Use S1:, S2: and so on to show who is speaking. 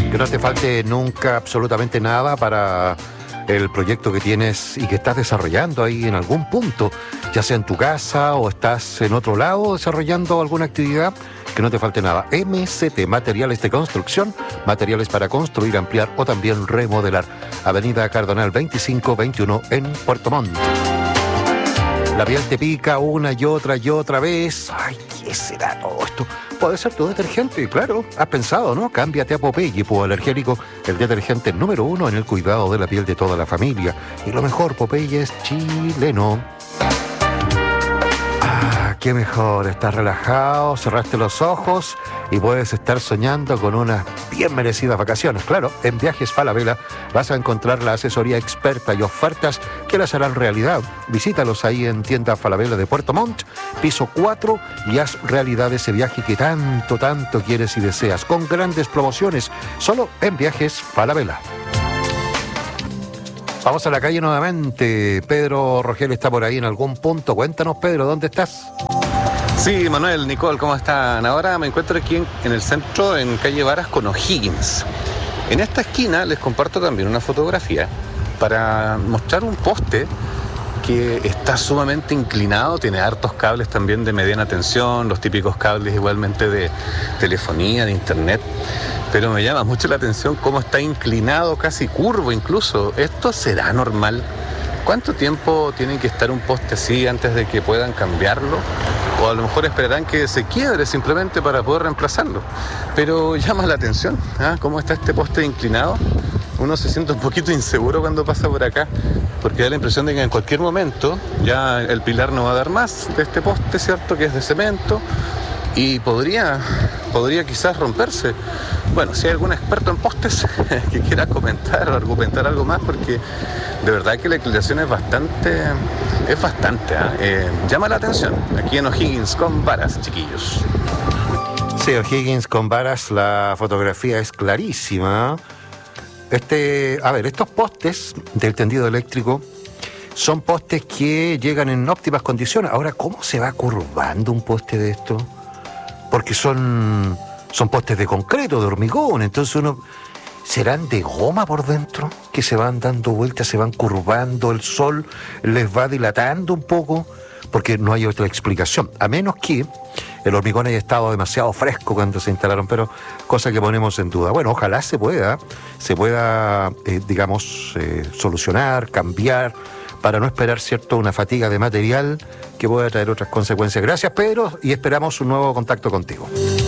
S1: Que no te falte nunca absolutamente nada para el proyecto que tienes y que estás desarrollando ahí en algún punto, ya sea en tu casa o estás en otro lado desarrollando alguna actividad, que no te falte nada. MCT, Materiales de Construcción, materiales para construir, ampliar o también remodelar. Avenida Cardonal 2521 en Puerto Montt. La piel te pica una y otra vez. Ay, ¿qué será todo esto? Puede ser tu detergente, claro. Has pensado, ¿no? Cámbiate a Popeye, hipoalergénico, el detergente número 1 en el cuidado de la piel de toda la familia. Y lo mejor, Popeye es chileno. Qué mejor, estás relajado, cerraste los ojos y puedes estar soñando con unas bien merecidas vacaciones. Claro, en Viajes Falabella vas a encontrar la asesoría experta y ofertas que las harán realidad. Visítalos ahí en Tienda Falabella de Puerto Montt, piso 4, y haz realidad ese viaje que tanto quieres y deseas, con grandes promociones, solo en Viajes Falabella. Vamos a la calle nuevamente. Pedro Rogel está por ahí en algún punto. Cuéntanos, Pedro, ¿dónde estás?
S2: Sí, Manuel, Nicole, ¿cómo están? Ahora me encuentro aquí en el centro, en calle Varas con O'Higgins. En esta esquina les comparto también una fotografía para mostrar un poste que está sumamente inclinado, tiene hartos cables también de mediana tensión, los típicos cables igualmente de telefonía, de internet, pero me llama mucho la atención cómo está inclinado, casi curvo incluso. ¿Esto será normal? ¿Cuánto tiempo tiene que estar un poste así antes de que puedan cambiarlo? O a lo mejor esperarán que se quiebre simplemente para poder reemplazarlo. Pero llama la atención, ¿ah? Cómo está este poste inclinado. Uno se siente un poquito inseguro cuando pasa por acá, porque da la impresión de que en cualquier momento ya el pilar no va a dar más de este poste, ¿cierto? Que es de cemento, y podría quizás romperse. Bueno, si hay algún experto en postes que quiera comentar o argumentar algo más, porque de verdad que la inclinación es bastante, llama la atención. Aquí en O'Higgins con Varas, chiquillos.
S1: Sí, O'Higgins con Varas, la fotografía es clarísima. Estos postes del tendido eléctrico son postes que llegan en óptimas condiciones. Ahora, ¿cómo se va curvando un poste de esto? Porque son postes de concreto, de hormigón, entonces ¿serán de goma por dentro? Que se van dando vueltas, se van curvando, el sol les va dilatando un poco, porque no hay otra explicación, a menos que el hormigón haya estado demasiado fresco cuando se instalaron, pero cosa que ponemos en duda. Bueno, ojalá se pueda solucionar, cambiar, para no esperar, ¿cierto?, una fatiga de material que pueda traer otras consecuencias. Gracias, Pedro, y esperamos un nuevo contacto contigo.